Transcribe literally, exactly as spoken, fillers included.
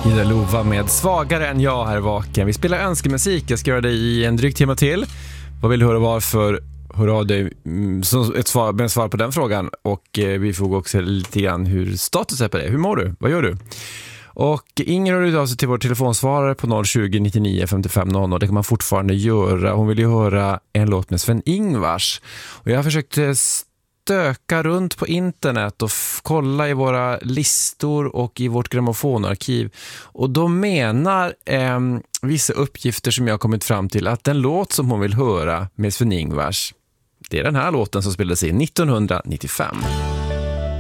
Ida Lova med Svagare än jag här vaken. Vi spelar önskemusik. Jag ska göra det i en dryg timme till. Vad vill du höra varför? Hör av dig så ett svar, med svar på den frågan. Och eh, vi får också lite grann hur status är på det. Hur mår du? Vad gör du? Och Inger har av sig till vår telefonsvarare på noll tjugo nittionio femtiofem noll noll. Det kan man fortfarande göra. Hon vill ju höra en låt med Sven-Ingvars. Och jag har försökt stöka runt på internet och f- kolla i våra listor och i vårt grammofonarkiv. Och då menar eh, vissa uppgifter som jag har kommit fram till att den låt som hon vill höra med Sven-Ingvars, det är den här låten som spelades in nittonhundranittiofem.